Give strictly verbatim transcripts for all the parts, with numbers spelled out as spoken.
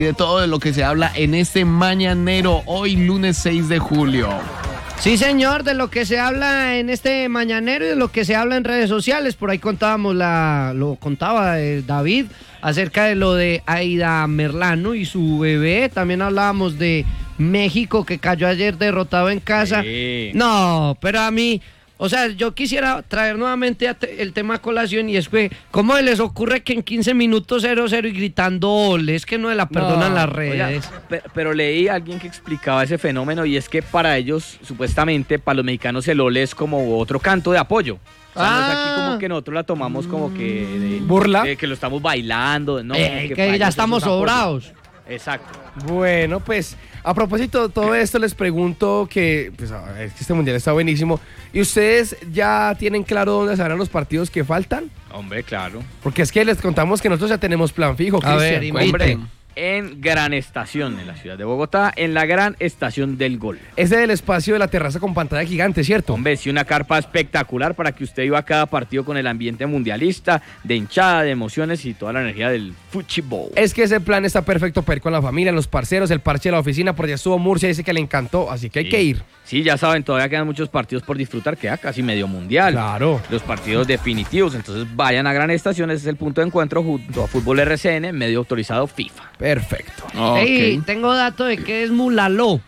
de todo de lo que se habla en este mañanero, hoy lunes seis de julio. Sí, señor, de lo que se habla en este mañanero y de lo que se habla en redes sociales. Por ahí contábamos, la, lo contaba eh, David, acerca de lo de Aida Merlano y su bebé. También hablábamos de México, que cayó ayer derrotado en casa. Sí. No, pero a mí... O sea, yo quisiera traer nuevamente el tema a colación y es que, ¿cómo les ocurre que en quince minutos cero cero y gritando ole? Es que no se la perdonan No, las redes. Oiga, pero, pero leí a alguien que explicaba ese fenómeno y es que para ellos, supuestamente, para los mexicanos el ole es como otro canto de apoyo. O sea, no es aquí como que nosotros la tomamos como que... De, ¿Burla? de que lo estamos bailando, ¿no? Eh, que que para ya ellos estamos es un apoyo. sobrados. Exacto. Bueno, pues a propósito de todo esto les pregunto que, pues, es que este mundial está buenísimo. ¿Y ustedes ya tienen claro dónde se harán los partidos que faltan? Hombre, claro. Porque es que les contamos que nosotros ya tenemos plan fijo, A ver, Cristian. invite. Hombre, en Gran Estación, en la ciudad de Bogotá, en la Gran Estación del Gol. Ese del espacio de la terraza con pantalla gigante, ¿cierto? Hombre, sí, una carpa espectacular para que usted viva a cada partido con el ambiente mundialista, de hinchada, de emociones y toda la energía del fútbol. Es que ese plan está perfecto para ir con la familia, los parceros, el parche de la oficina, porque ya estuvo Murcia, dice que le encantó, así que hay Sí. que ir. Sí, ya saben, todavía quedan muchos partidos por disfrutar, queda casi medio mundial. Claro. Los partidos definitivos, entonces vayan a Gran Estación, ese es el punto de encuentro junto a Fútbol R C N, medio autorizado FIFA. Perfecto. Ey, Ok. tengo dato de que es Mulaló.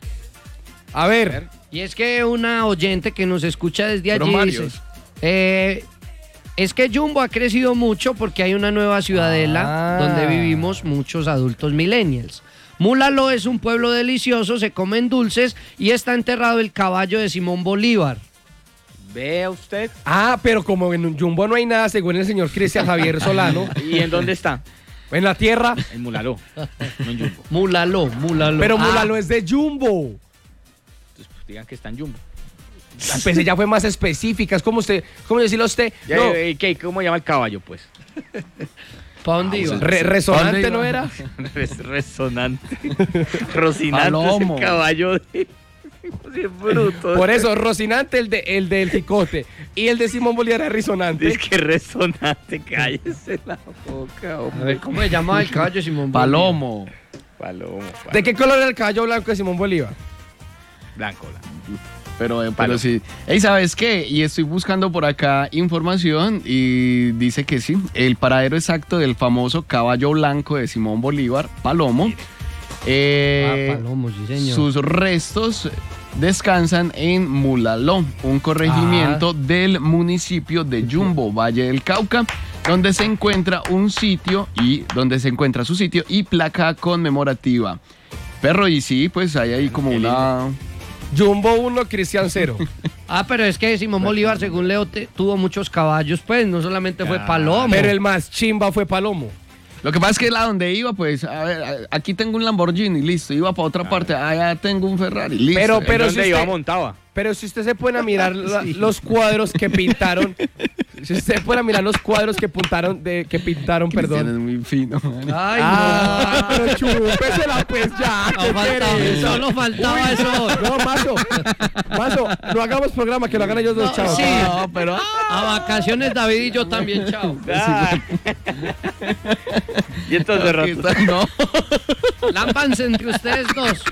A ver, Y es que una oyente que nos escucha desde Fueron allí varios. dice, eh, es que Jumbo ha crecido mucho porque hay una nueva ciudadela Ah. donde vivimos muchos adultos millennials. Mulaló es un pueblo delicioso, se comen dulces y está enterrado el caballo de Simón Bolívar. Vea usted. ah, pero como en un Jumbo no hay nada, según el señor Cristian Javier Solano, ¿Y en dónde está? en la tierra, En Mulaló, no en Jumbo. Mulaló, Mulaló. pero Ah, Mulalo es de Jumbo. Entonces, pues, digan que está en Jumbo. Pues ella fue más específica, es como usted, ¿cómo decirlo a usted? Ya, No, eh, ¿qué? ¿Cómo llama el caballo, pues? ¿pa' dónde iba? re- resonante ¿Dónde no iba? era. Res- resonante. Rocinante Palomo. es el caballo de... Sí, es bruto. Por eso, Rocinante el de el del Jicote y el de Simón Bolívar es risonante. Es que resonante, cállese la boca, A hombre. ver, ¿cómo se llama el caballo de Simón Bolívar? Palomo. Palomo, palomo. ¿De qué color era el caballo blanco de Simón Bolívar? Blanco, blanco. Pero, eh, pero Palo. sí. Ey, ¿sabes qué? Y estoy buscando por acá información y dice que sí, el paradero exacto del famoso caballo blanco de Simón Bolívar, Palomo. eh, Ah, Palomo, sí, señor. sus restos descansan en Mulaló, un corregimiento Ah. del municipio de Jumbo, Valle del Cauca, donde se encuentra un sitio y donde se encuentra su sitio y placa conmemorativa. Perro, y sí, pues hay ahí como una... Jumbo uno, Cristian cero. Ah, pero es que Simón Bolívar, según Leo, te- tuvo muchos caballos, pues, no solamente fue Palomo. Pero el más chimba fue Palomo. Lo que pasa es que la donde iba, pues, a ver, a- aquí tengo un Lamborghini, listo, iba para otra parte, allá tengo un Ferrari, listo. Pero- ¿En pero dónde si iba usted- montaba? Pero si usted se pone a mirar la- los cuadros que pintaron, si usted se pone a mirar los cuadros que pintaron, de, que pintaron, Cristian perdón. es muy fino. Ay, Ah, pero chúpesela pues ya. no. qué No faltaba, pereza. solo faltaba eso. No, Mazo, Mazo, no hagamos programa, que lo hagan ellos dos, No, chavos. sí. No, pero... A vacaciones, David y yo también, chao. Ah. Y entonces, Aquí rato. está, no. Lámpanse entre ustedes dos.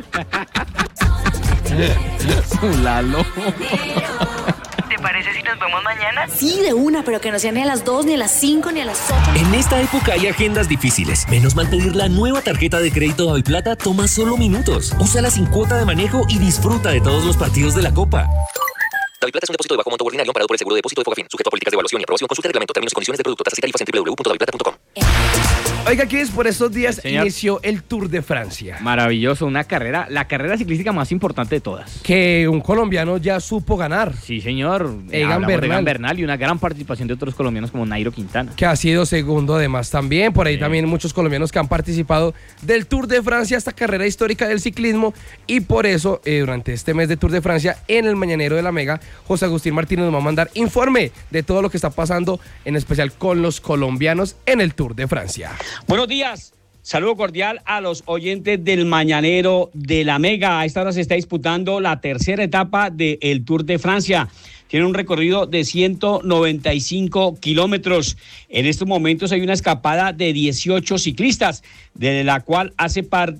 Lalo. ¿Te parece si nos vemos mañana? Sí, de una, pero que no sea ni a las dos, ni a las cinco, ni a las ocho. En esta época hay agendas difíciles. Menos mal pedir la nueva tarjeta de crédito Daviplata toma solo minutos. Úsala sin cuota de manejo y disfruta de todos los partidos de la Copa. Daviplata es un depósito de bajo monto ordinario amparado por el seguro de depósito de Fogafín, sujeto a políticas de evaluación y aprobación. Consulta el reglamento, términos y condiciones de producto, tasas y tarifas en doble u doble u doble u punto daviplata punto com. Oiga, Chris, por estos días Señor. inició el Tour de Francia. Maravilloso, una carrera, la carrera ciclística más importante de todas. Que un colombiano ya supo ganar. Sí, señor. Egan Hablamos de Bernal. Egan Bernal y una gran participación de otros colombianos como Nairo Quintana. Que ha sido segundo además también. Por ahí Sí. también muchos colombianos que han participado del Tour de Francia, esta carrera histórica del ciclismo. Y por eso, eh, durante este mes de Tour de Francia, en el Mañanero de la Mega, José Agustín Martínez nos va a mandar informe de todo lo que está pasando, en especial con los colombianos en el Tour de Francia. Buenos días. Saludo cordial a los oyentes del Mañanero de la Mega. A esta hora se está disputando la tercera etapa del Tour de Francia. tiene un recorrido de ciento noventa y cinco kilómetros. En estos momentos hay una escapada de dieciocho ciclistas, de la cual hace parte